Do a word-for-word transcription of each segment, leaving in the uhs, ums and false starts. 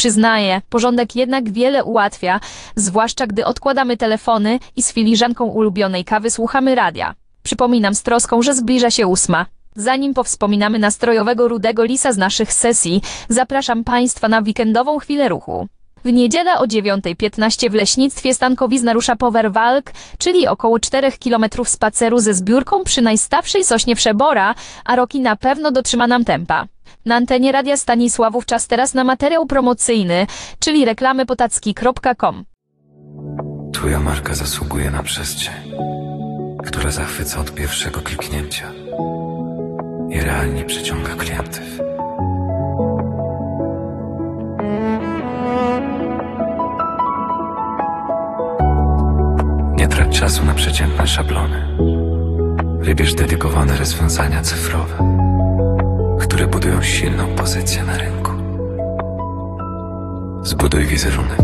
Przyznaję, porządek jednak wiele ułatwia, zwłaszcza gdy odkładamy telefony i z filiżanką ulubionej kawy słuchamy radia. Przypominam z troską, że zbliża się ósma. Zanim powspominamy nastrojowego Rudego Lisa z naszych sesji, zapraszam Państwa na weekendową chwilę ruchu. W niedzielę o dziewiątej piętnaście w leśnictwie Stankowizna rusza Power Walk, czyli około czterech kilometrów spaceru ze zbiórką przy najstawszej sośnie Wszebora, a Roki na pewno dotrzyma nam tempa. Na antenie Radia Stanisławów czas teraz na materiał promocyjny, czyli reklamy potacki kropka com. Twoja marka zasługuje na przestrzeń, która zachwyca od pierwszego kliknięcia i realnie przyciąga klientów. Nie trać czasu na przeciętne szablony. Wybierz dedykowane rozwiązania cyfrowe, które budują silną pozycję na rynku. Zbuduj wizerunek,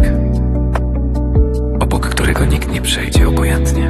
obok którego nikt nie przejdzie obojętnie.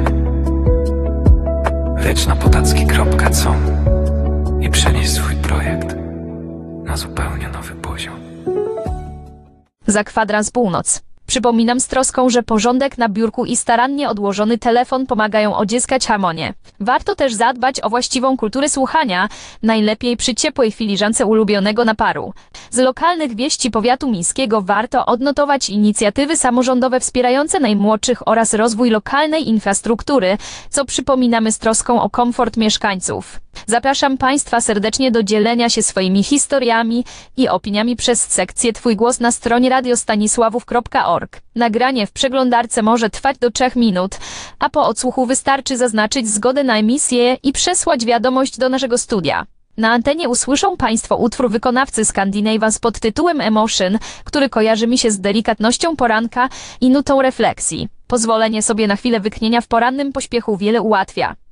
Leć na potacki kropka com i przenieś swój projekt na zupełnie nowy poziom. Za kwadrans północ. Przypominam z troską, że porządek na biurku i starannie odłożony telefon pomagają odzyskać harmonię. Warto też zadbać o właściwą kulturę słuchania, najlepiej przy ciepłej filiżance ulubionego naparu. Z lokalnych wieści powiatu miejskiego warto odnotować inicjatywy samorządowe wspierające najmłodszych oraz rozwój lokalnej infrastruktury, co przypominamy z troską o komfort mieszkańców. Zapraszam Państwa serdecznie do dzielenia się swoimi historiami i opiniami przez sekcję Twój głos na stronie radio stanisławów kropka org. Nagranie w przeglądarce może trwać do trzech minut, a po odsłuchu wystarczy zaznaczyć zgodę na emisję i przesłać wiadomość do naszego studia. Na antenie usłyszą Państwo utwór wykonawcy Scandinavans pod tytułem Emotion, który kojarzy mi się z delikatnością poranka i nutą refleksji. Pozwolenie sobie na chwilę wyknienia w porannym pośpiechu wiele ułatwia.